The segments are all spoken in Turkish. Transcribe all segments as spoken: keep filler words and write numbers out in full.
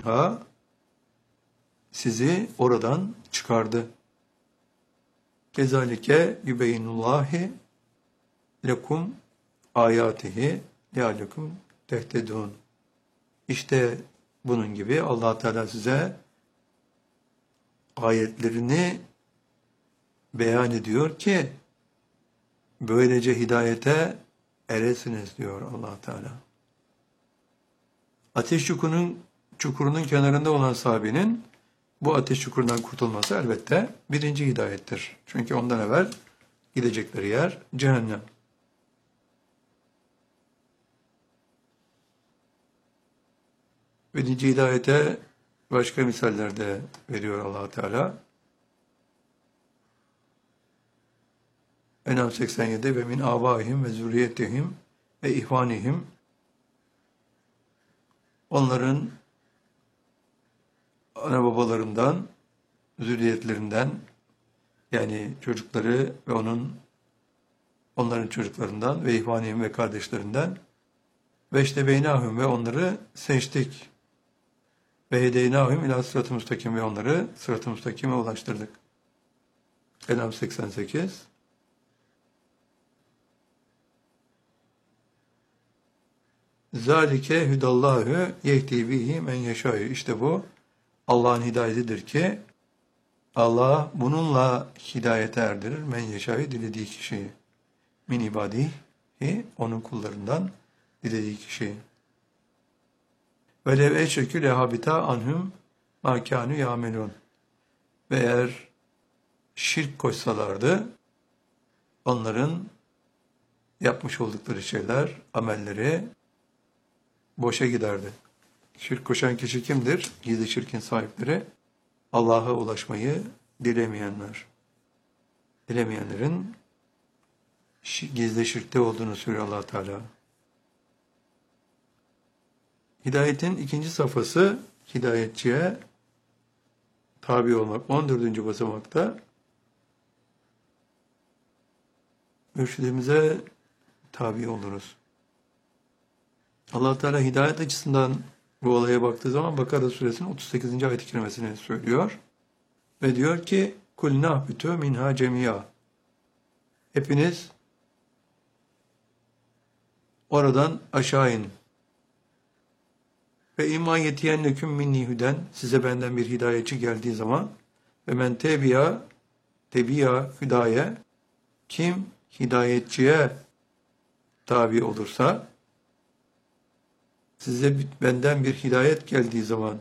minha, sizi oradan çıkardı. Kezalike yübeynullahi lekum ayatihi lealekum tehtedun. İşte bunun gibi Allah Teala size ayetlerini beyan ediyor ki böylece hidayete eresiniz diyor Allah Teala. Ateş çukurunun, çukurunun kenarında olan sahabenin bu ateş çukurundan kurtulması elbette birinci hidayettir. Çünkü ondan evvel gidecekleri yer cehennem. Birinci hidayete başka misaller veriyor Allah Teala. En'am seksen yedi ve min abaihim ve zürriyetihim ve ihvanihim, onların ana babalarından, zürriyetlerinden, yani çocukları ve onun onların çocuklarından ve ihvanihim ve kardeşlerinden ve işte beynahum ve onları seçtik. Ve hedeynahum ila sırat-ı müstakim ve onları sırat-ı müstakime ulaştırdık. En'am seksen sekiz. Zalike hudallahu yehdi bihi men yeşâ'u. İşte bu Allah'ın hidayetidir ki Allah bununla hidayete erdirir men yeşâ'u, dilediği kişiyi. Min ibadihi, onun kullarından dilediği kişiyi. Ve lev eşrekü lehabita anhum mâ kânû yâmelûn. Ve eğer şirk koşsalardı onların yapmış oldukları şeyler, amelleri boşa giderdi. Şirk koşan kişi kimdir? Gizli şirkin sahipleri, Allah'a ulaşmayı dilemeyenler. Dilemeyenlerin gizli şirkte olduğunu söylüyor Allah Teala. Hidayetin ikinci safhası hidayetçiye tabi olmak. on dördüncü basamakta mürşidimize tabi oluruz. Allah Teala hidayet açısından bu olaya baktığı zaman Bakara suresinin otuz sekizinci ayet-i kerimesini söylüyor. Ve diyor ki kul nahbitu minha cemia. Hepiniz oradan aşağı inin. Ve imma yetiyenneküm minni hüden, size benden bir hidayetçi geldiği zaman ve men tebiya tebiya hüdaye, kim hidayetçiye tabi olursa, size benden bir hidayet geldiği zaman,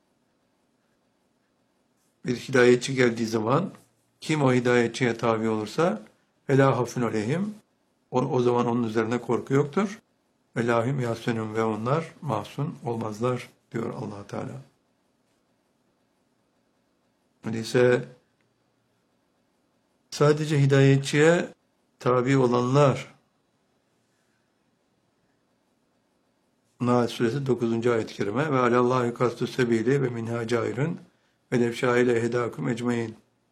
bir hidayetçi geldiği zaman, kim o hidayetçiye tabi olursa, felâ hafun aleyhim, o, o zaman onun üzerine korku yoktur. Ve lahim yasenun, ve onlar mahzun olmazlar diyor Allah Teala. Öyleyse sadece hidayetçiye tabi olanlar, Nahl suresi dokuzuncu ayet-i kerime, ve alallâhi kastü sebîli ve minhâ cairun ve levşâile hedâkum ecmaîn.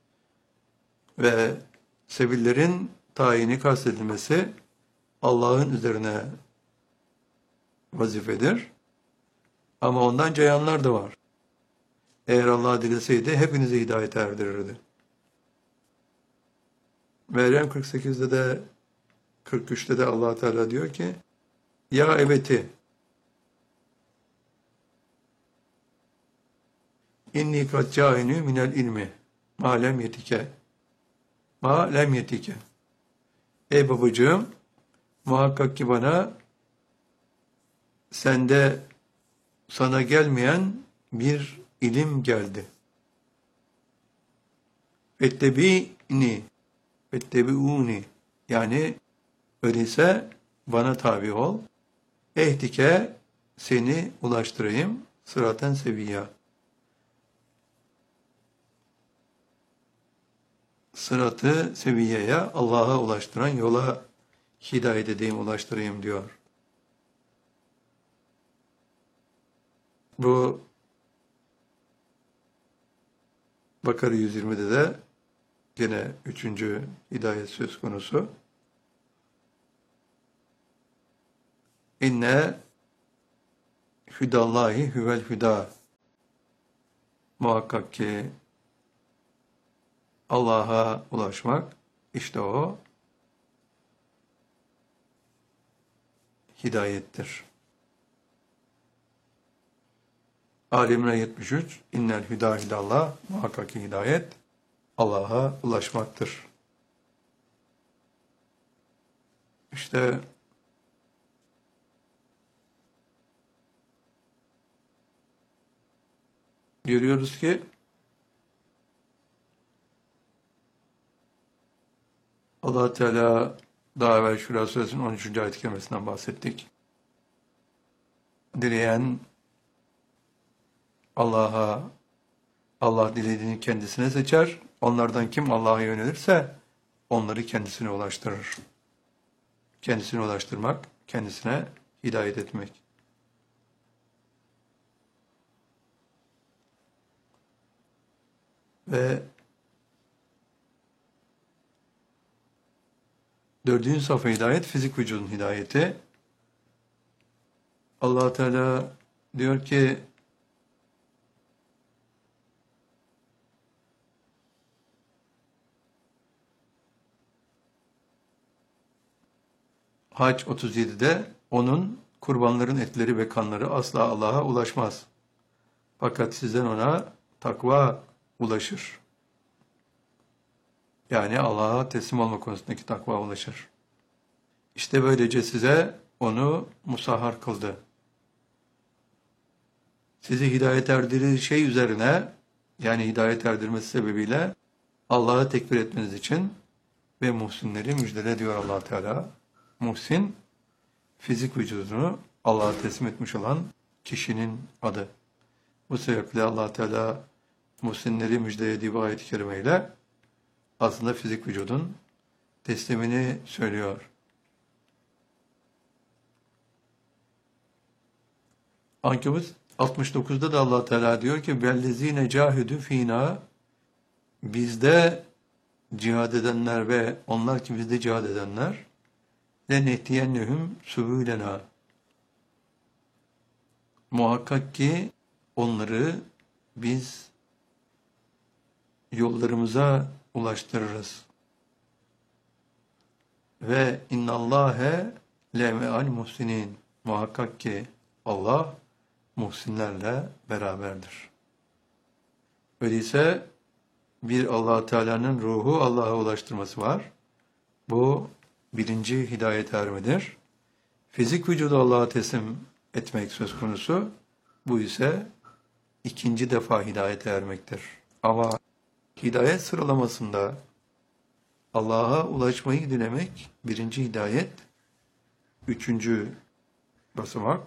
Ve sebillerin tayini kastedilmesi Allah'ın üzerine vazifedir. Ama ondan cayanlar da var. Eğer Allah dileseydi hepinizi hidayete erdirirdi. Meryem kırk sekizde de kırk üçte de Allah Teala diyor ki ya ebeti inni kad câinü minel ilmi ma lem yetike ma lem yetike. Ey babacığım, muhakkak ki bana sende sana gelmeyen bir ilim geldi. Vettebi'ni vettebi'uni, yani öyleyse bana tabi ol. Ehdike, seni ulaştırayım sıraten seviyya. Sıratı seviyeye, Allah'a ulaştıran yola hidayet edeyim, ulaştırayım diyor. Bu Bakara yüz yirmide de gene üçüncü hidayet söz konusu. İnne hüdallahi hüvel hüda. Muhakkak ki Allah'a ulaşmak, işte o hidayettir. Ali İmran yetmiş üç, İnnel hüdâ hidallah, muhakkak ki hidayet Allah'a ulaşmaktır. İşte görüyoruz ki Allah Teala daha evvel Şura Suresinin on üçüncü ayet-i kerimesinden bahsettik. Dileyen Allah'a, Allah dilediğini kendisine seçer. Onlardan kim Allah'a yönelirse onları kendisine ulaştırır. Kendisine ulaştırmak, kendisine hidayet etmek. Ve dördüncü safha hidayet, fizik vücudun hidayeti. Allah Teala diyor ki Hac otuz yedide onun kurbanların etleri ve kanları asla Allah'a ulaşmaz. Fakat sizden ona takva ulaşır. Yani Allah'a teslim olma konusundaki takva ulaşır. İşte böylece size onu musahhar kıldı. Sizi hidayet erdirdiği şey üzerine, yani hidayet erdirmesi sebebiyle Allah'ı tekbir etmeniz için ve muhsinleri müjdele diyor Allah Teala. Muhsin, fizik vücudunu Allah'a teslim etmiş olan kişinin adı. Bu sebeple Allah Teala muhsinleri müjdelediği bu ayet-i kerimeyle aslında fizik vücudun teslimini söylüyor. Ankebut altmış dokuzda da Allah Teala diyor ki bellezine cahidu fina, bizde cihad edenler ve onlar ki bizde cihad edenler lenehtiyennehum subulena, muhakkak ki onları biz yollarımıza ulaştırırız. Ve innallâhe leme'al muhsinin, muhakkak ki Allah muhsinlerle beraberdir. Öyleyse bir Allah Teala'nın ruhu Allah'a ulaştırması var. Bu birinci hidayet ermedir. Fizik vücudu Allah'a teslim etmek söz konusu. Bu ise ikinci defa hidayete ermektir. Ama hidayet sıralamasında Allah'a ulaşmayı dilemek birinci hidayet, üçüncü basamak,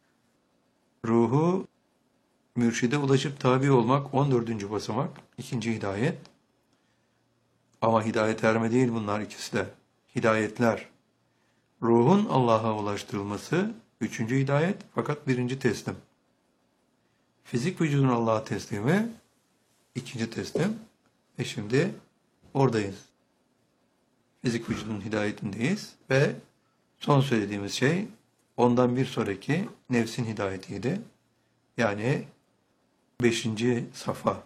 ruhu mürşide ulaşıp tabi olmak on dördüncü basamak, ikinci hidayet. Ama hidayet erme değil bunlar ikisi de. Hidayetler. Ruhun Allah'a ulaştırılması üçüncü hidayet, fakat birinci teslim. Fizik vücudun Allah'a teslimi ikinci teslim. Ve şimdi oradayız. Fizik vücudun hidayetindeyiz ve son söylediğimiz şey ondan bir sonraki nefsin hidayetiydi. Yani beşinci safa.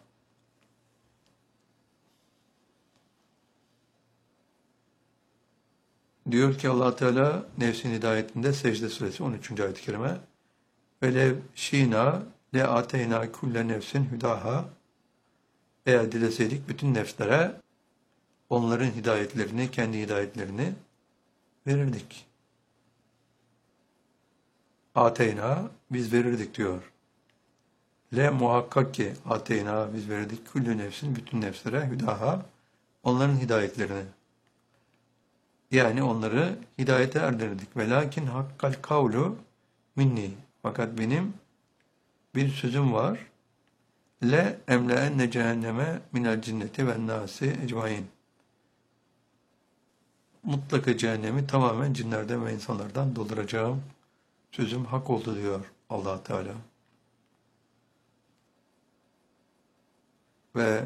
Diyor ki Allah Teala nefsin hidayetinde Secde Suresi on üçüncü ayet-i kerime velev şina le ateyna kulle nefsin hüdaha, eğer dileseydik bütün nefslere onların hidayetlerini, kendi hidayetlerini verirdik. Ateyna, biz verirdik diyor. Le muhakkak ki ateyna, biz verirdik küllü nefsin, bütün nefslere hüdaha, onların hidayetlerini. Yani onları hidayete erdirirdik. Velakin hakkal kavlu minni. Fakat benim bir sözüm var. Le emleenne cehenneme minel cinneti ve nasi ecmain. Mutlaka cehennemi tamamen cinlerden ve insanlardan dolduracağım. Sözüm hak oldu diyor Allah Teala. Ve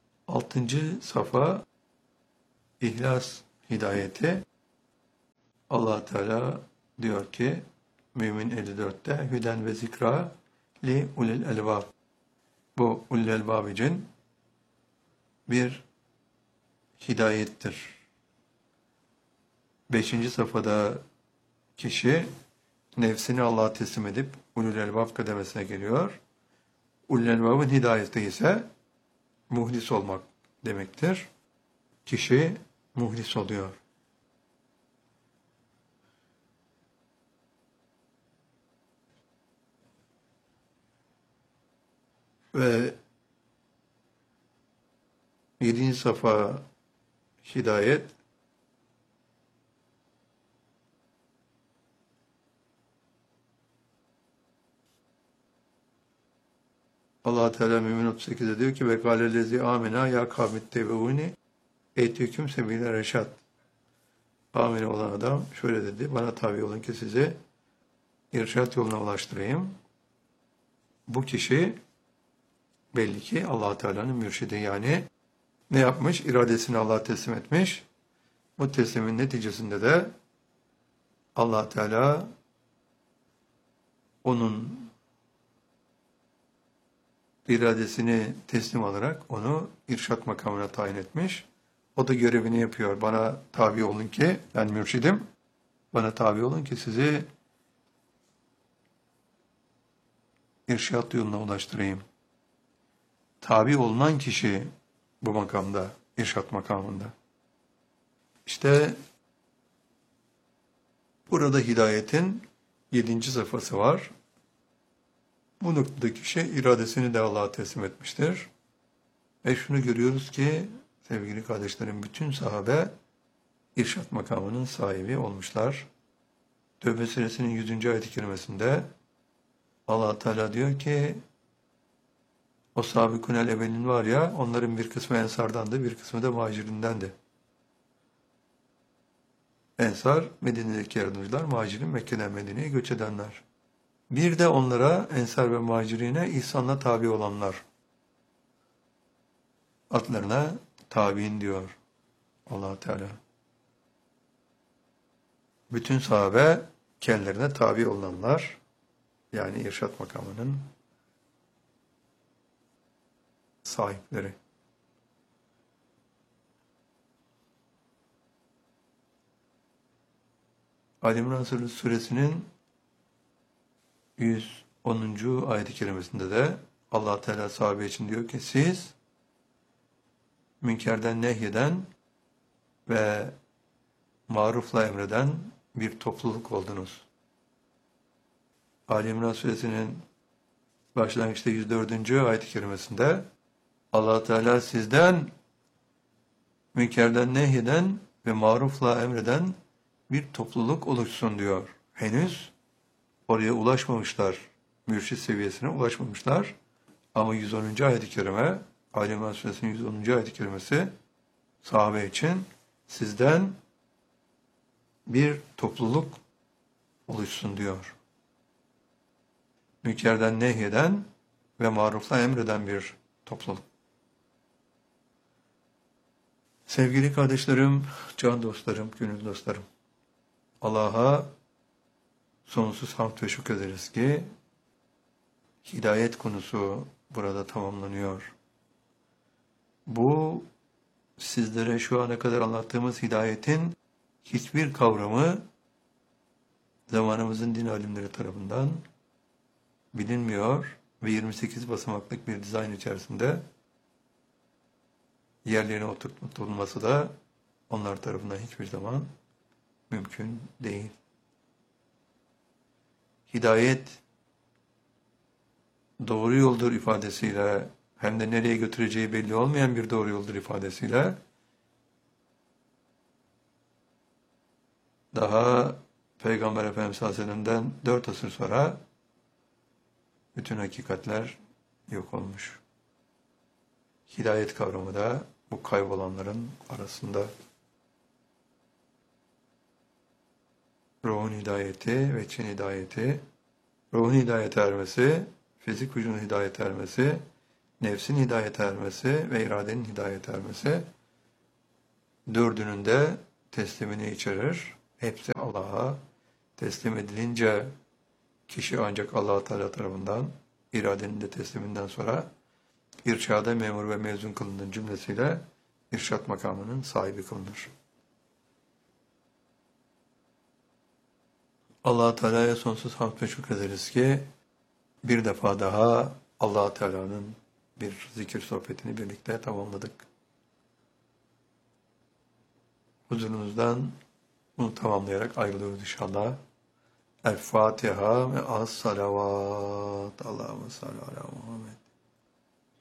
altıncı safa İhlas hidayeti. Allah Teala diyor ki Mümin elli dörtte Hüden ve zikra li ulil elbab. Bu ulil elbab için bir hidayettir. Beşinci safhada kişi nefsini Allah'a teslim edip ulul elbab kademesine geliyor. Ulul elbabın hidayeti ise muhlis olmak demektir. Kişi muhlis oluyor. Ve yedinci safa hidayet Allah Teala Mümin otuz sekizde diyor ki ve kâlellezî âmenâ ya kavmittebeûni eyyetüküm sebîle reşad. Amin olan adam şöyle dedi, bana tabi olun ki sizi irşat yoluna ulaştırayım. Bu kişi belli ki Allah Teala'nın mürşidi, yani ne yapmış? İradesini Allah'a teslim etmiş. Bu teslimin neticesinde de Allah Teala onun iradesini teslim alarak onu irşat makamına tayin etmiş. O da görevini yapıyor. Bana tabi olun ki, ben mürşidim, bana tabi olun ki sizi irşat yoluna ulaştırayım. Tabi olunan kişi bu makamda, irşat makamında. İşte burada hidayetin yedinci safhası var. Bu noktada kişi iradesini de Allah'a teslim etmiştir. Ve şunu görüyoruz ki sevgili kardeşlerim, bütün sahabe irşat makamının sahibi olmuşlar. Tevbe suresinin yüzüncü ayet-i kerimesinde Allah Teala diyor ki o sabikûnel evvelin var ya, onların bir kısmı ensardandı, bir kısmı da muhacirindendi. Ensar, Medine'deki yardımcılar, muhacirin Mekke'den Medine'ye göç edenler. Bir de onlara, ensar ve muhacirine ihsanla tabi olanlar. Adlarına tabi'in diyor Allah Teala. Bütün sahabe kendilerine tabi olanlar, yani irşat makamının sahipleri. Ali İmran suresinin yüz onuncu ayet-i kerimesinde de Allah Teala sahabe için diyor ki siz münkerden nehyeden ve marufla emreden bir topluluk oldunuz. Ali İmran suresinin başlangıçta yüz dördüncü ayet-i kerimesinde Allah Teala sizden münkerden nehyeden ve marufla emreden bir topluluk oluşsun diyor. Henüz oraya ulaşmamışlar, mürşid seviyesine ulaşmamışlar. Ama yüz onuncu ayet-i kerime, Ali İmran suresinin yüz onuncu ayet-i kerimesi sahabe için sizden bir topluluk oluşsun diyor. Münkerden nehyeden ve marufla emreden bir topluluk. Sevgili kardeşlerim, can dostlarım, gönül dostlarım, Allah'a sonsuz hamd ve şükür ederiz ki hidayet konusu burada tamamlanıyor. Bu sizlere şu ana kadar anlattığımız hidayetin hiçbir kavramı zamanımızın din alimleri tarafından bilinmiyor ve yirmi sekiz basamaklık bir dizayn içerisinde yerlerine oturtulması da onlar tarafından hiçbir zaman mümkün değil. Hidayet doğru yoldur ifadesiyle, hem de nereye götüreceği belli olmayan bir doğru yoldur ifadesiyle daha Peygamber Efendimiz sallallahu aleyhi ve sellem'den dört asır sonra bütün hakikatler yok olmuş. Hidayet kavramı da bu kaybolanların arasında. Ruhun hidayeti ve Çin hidayeti, ruhun hidayete ermesi, fizik vücudun hidayete ermesi, nefsin hidayete ermesi ve iradenin hidayete ermesi, dördünün de teslimini içerir. hepsi Allah'a teslim edilince kişi ancak Allah Teala tarafından iradenin de tesliminden sonra irşada memur ve mezun kılındığı cümlesiyle irşat makamının sahibi kılınır. Allah Teala'ya sonsuz hamd ve şükrederiz ki bir defa daha Allah Teala'nın bir zikir sohbetini birlikte tamamladık. Huzurunuzdan bunu tamamlayarak ayrılıyoruz inşallah. El Fatiha ve as salavat. Allahümme salli ala Muhammed.